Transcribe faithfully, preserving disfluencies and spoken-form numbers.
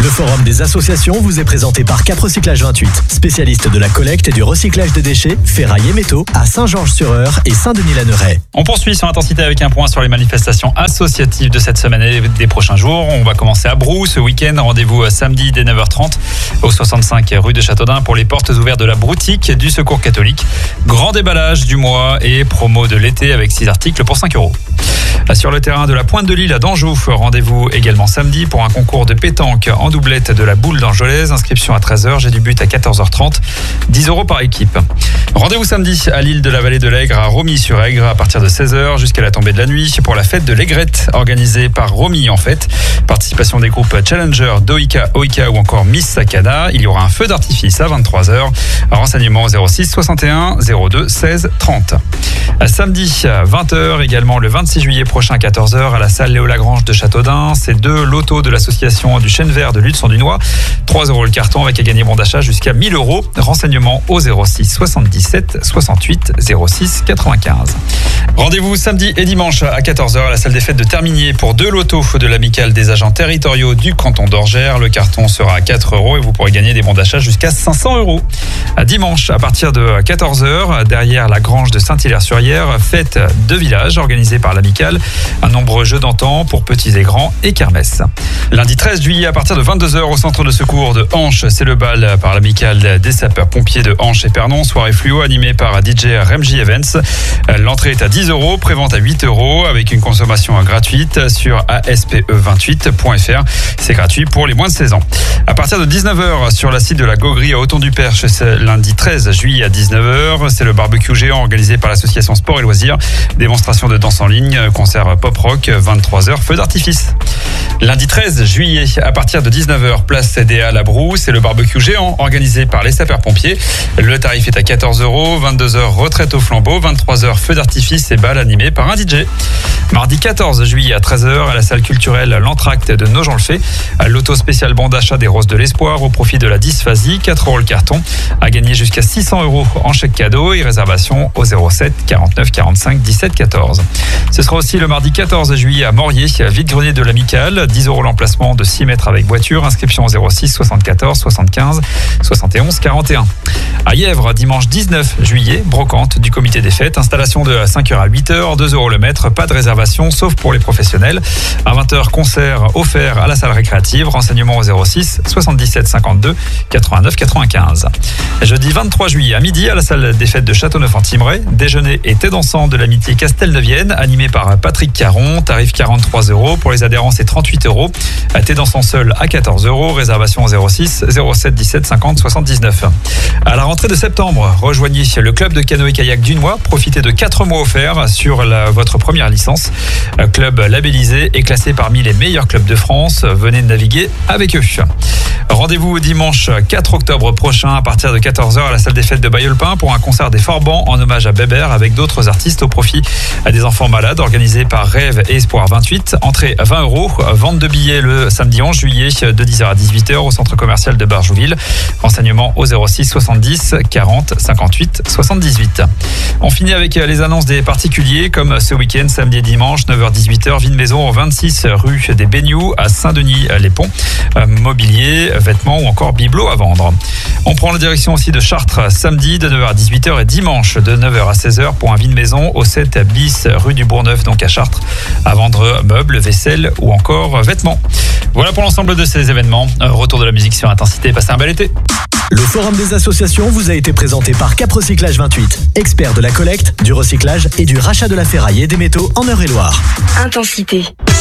Le forum des associations vous est présenté par Cap Recyclage vingt-huit, spécialiste de la collecte et du recyclage des déchets, ferraille et métaux à Saint-Georges-sur-Eure et Saint-Denis-la-Neuraie. On poursuit sur Intensité avec un point sur les manifestations associatives de cette semaine et des prochains jours. On va commencer à Brou ce week-end. Rendez-vous samedi dès neuf heures trente au soixante-cinq rue de Châteaudun pour les portes ouvertes de la broutique du Secours catholique. Grand déballage du mois et promo de l'été avec six articles pour cinq euros. Sur le terrain de la Pointe de l'Île à Danjou, rendez-vous également samedi pour un concours de pétanque en doublette de la boule d'Angelaise. Inscription à treize heures, j'ai du but à quatorze heures trente, dix euros par équipe. Rendez-vous samedi à l'île de la Vallée de l'Aigre à Romilly-sur-Aigre à partir de seize heures jusqu'à la tombée de la nuit pour la fête de l'Aigrette organisée par Romilly en fait. Participation des groupes Challenger, Doika, Oika ou encore Miss Sakana. Il y aura un feu d'artifice à vingt-trois heures. Renseignements zéro six soixante et un zéro deux seize trente. Samedi vingt heures également le vingt-six juillet prochain à quatorze heures à la salle Léo Lagrange de Châteaudun. C'est deux lotos de l'association du Chêne Vert de Lutzen-du-Noy. trois euros le carton avec à gagner bon d'achat jusqu'à mille euros. Renseignements au zéro six soixante-dix-sept soixante-huit zéro six quatre-vingt-quinze. Rendez-vous samedi et dimanche à quatorze heures à la salle des fêtes de Terminier pour deux lotos de l'amicale des agents territoriaux du canton d'Orgères. Le carton sera à quatre euros et vous pourrez gagner des bons d'achat jusqu'à cinq cents euros. À dimanche à partir de quatorze heures derrière la grange de Saint-Hilaire-sur-Yère, fête de village organisée par l'amicale. Un nombreux jeux d'antan pour petits et grands et kermesse. Lundi treize juillet à partir de vingt-deux heures au centre de secours de Hanche, c'est le bal par l'amicale des sapeurs-pompiers de Hanche et Pernon. Soirée fluo animée par D J Remji Events. L'entrée est à dix euros, prévente à huit euros avec une consommation gratuite sur A S P E vingt-huit point F R. C'est gratuit pour les moins de seize ans. À partir de dix-neuf heures sur la site de la Gauguerie à Auton-du-Perche, c'est lundi treize juillet à dix-neuf heures. C'est le barbecue géant organisé par l'association Sport et Loisirs. Démonstration de danse en ligne, concert pop-rock, vingt-trois heures, feu d'artifice. Lundi treize juillet, à partir de dix-neuf heures, place C D A La Broue, c'est le barbecue géant organisé par les sapeurs-pompiers. Le tarif est à quatorze euros, vingt-deux heures, retraite au flambeau, vingt-trois heures, feu d'artifice et bal animé par un D J. Mardi quatorze juillet à treize heures, à la salle culturelle L'Entracte de Nogent-le-Fait, l'auto spécial bon d'achat des Roses de l'Espoir au profit de la dysphasie, quatre euros le carton, à gagner jusqu'à six cents euros en chèque cadeau et réservation au zéro sept quarante-neuf quarante-cinq dix-sept quatorze. Ce sera aussi le mardi quatorze juillet à Morier, vide-grenier de l'amicale, dix euros l'emplacement de six mètres avec voiture, inscription au zéro six soixante-quatorze soixante-quinze soixante et onze quarante et un. À Yèvre, dimanche dix-neuf juillet, brocante du comité des fêtes, installation de cinq heures à huit heures, deux euros le mètre, pas de réservation sauf pour les professionnels. À vingt heures, concert offert à la salle récréative, renseignements au zéro six soixante-dix-sept cinquante-deux quatre-vingt-neuf quatre-vingt-quinze. Jeudi vingt-trois juillet à midi à la salle des fêtes de Châteauneuf-en-Thymerais, déjeuner et thé dansant de l'amitié Castelneuvienne, animé par Patrick Caron, tarif quarante-trois euros, pour les adhérents c'est trente-huit euros, thé dansant seul à quatorze euros, réservation au zéro six zéro sept dix-sept cinquante soixante-dix-neuf. À la rentrée de septembre, rejoignez le club de canoë-kayak Dunois, profitez de quatre mois offerts sur la, votre première licence. Club labellisé et classé parmi les meilleurs clubs de France, venez naviguer avec eux. Rendez-vous dimanche quatre octobre prochain à partir de quatorze heures à la salle des fêtes de Bailleul-Pin pour un concert des Forbans en hommage à Bébert avec d'autres artistes au profit à des enfants malades organisé par Rêve et Espoir vingt-huit. Entrée vingt euros, vente de billets le samedi onze juillet de dix heures à dix-huit heures au centre commercial de Barjouville. Renseignements au zéro six soixante-dix quarante cinquante-huit soixante-dix-huit. On finit avec les annonces des particuliers comme ce week-end samedi et dimanche neuf heures dix-huit heures, Vine Maison au vingt-six rue des Baignoux à Saint-Denis-les-Ponts. Mobilier, vêtements ou encore bibelots à vendre. On prend la direction aussi de Chartres samedi de neuf heures à dix-huit heures et dimanche de neuf heures à seize heures pour un Vine Maison au sept bis rue du Bourgneuf donc à Chartres à vendre meubles, vaisselle ou encore vêtements. Voilà pour l'ensemble de ces événements. Retour de la musique sur Intensité. Passez un bel été. Le forum des associations vous a été présenté par Cap Recyclage vingt-huit, expert de la collecte, du recyclage et du rachat de la ferraille et des métaux en Eure-et-Loire. Intensité.